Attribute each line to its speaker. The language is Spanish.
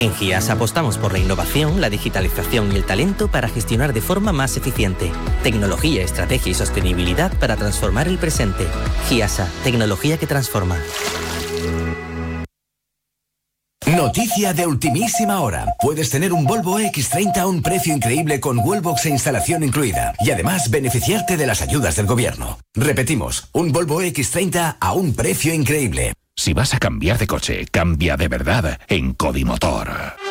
Speaker 1: En GIAS apostamos por la innovación, la digitalización y el talento para gestionar de forma más eficiente. Tecnología, estrategia y sostenibilidad para transformar el presente. GIASA, tecnología que transforma.
Speaker 2: Noticia de ultimísima hora. Puedes tener un Volvo X30 a un precio increíble con Wallbox e instalación incluida. Y además beneficiarte de las ayudas del gobierno. Repetimos, un Volvo X30 a un precio increíble.
Speaker 3: Si vas a cambiar de coche, cambia de verdad en Codimotor.